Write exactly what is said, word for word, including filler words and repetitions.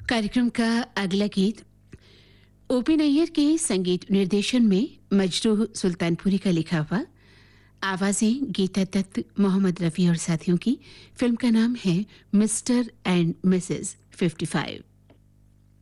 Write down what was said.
कार्यक्रम का अगला गीत ओपी नैयर के संगीत निर्देशन में मजरूह सुल्तानपुरी का लिखा हुआ, आवाजें गीता दत्त, मोहम्मद रफी और साथियों की। फिल्म का नाम है mister and Mrs fifty five.